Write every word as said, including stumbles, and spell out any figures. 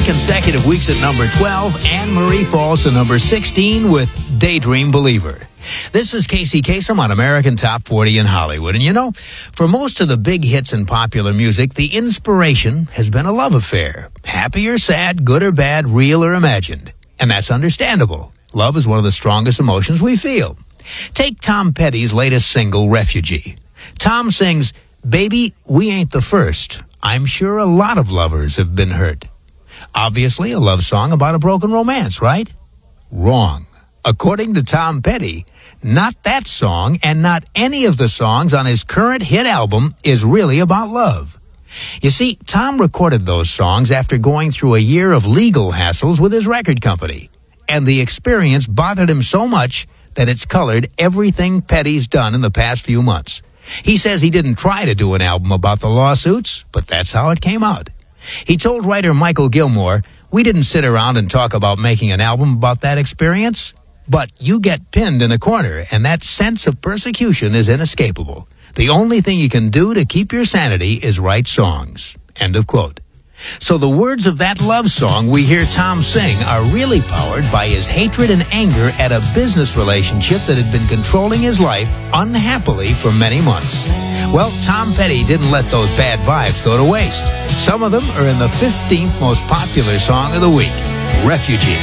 consecutive weeks at number twelve. Anne-Marie falls to number sixteen with Daydream Believer. This is Casey Kasem on American Top forty in Hollywood. And you know, for most of the big hits in popular music, the inspiration has been a love affair. Happy or sad, good or bad, real or imagined. And that's understandable. Love is one of the strongest emotions we feel. Take Tom Petty's latest single, Refugee. Tom sings, "Baby, we ain't the first. I'm sure a lot of lovers have been hurt." Obviously, a love song about a broken romance, right? Wrong. According to Tom Petty, not that song and not any of the songs on his current hit album is really about love. You see, Tom recorded those songs after going through a year of legal hassles with his record company. And the experience bothered him so much that it's colored everything Petty's done in the past few months. He says he didn't try to do an album about the lawsuits, but that's how it came out. He told writer Michael Gilmore, "We didn't sit around and talk about making an album about that experience, but you get pinned in a corner, and that sense of persecution is inescapable. The only thing you can do to keep your sanity is write songs." End of quote. So the words of that love song we hear Tom sing are really powered by his hatred and anger at a business relationship that had been controlling his life unhappily for many months. Well, Tom Petty didn't let those bad vibes go to waste. Some of them are in the fifteenth most popular song of the week, Refugee.